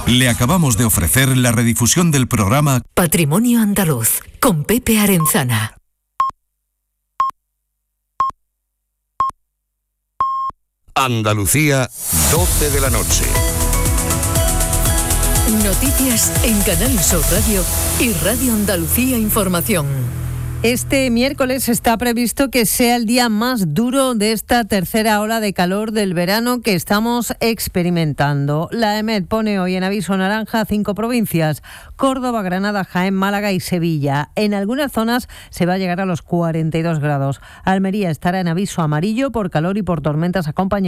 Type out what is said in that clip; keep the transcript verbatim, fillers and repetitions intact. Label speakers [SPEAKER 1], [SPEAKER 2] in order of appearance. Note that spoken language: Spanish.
[SPEAKER 1] Le acabamos de ofrecer la redifusión del programa
[SPEAKER 2] Patrimonio Andaluz, con Pepe Arenzana.
[SPEAKER 3] Andalucía, doce de la noche.
[SPEAKER 2] Noticias en Canal Sur Radio y Radio Andalucía Información.
[SPEAKER 4] Este miércoles está previsto que sea el día más duro de esta tercera ola de calor del verano que estamos experimentando. La EMET pone hoy en aviso naranja a cinco provincias: Córdoba, Granada, Jaén, Málaga y Sevilla. En algunas zonas se va a llegar a los cuarenta y dos grados. Almería estará en aviso amarillo por calor y por tormentas acompañadas.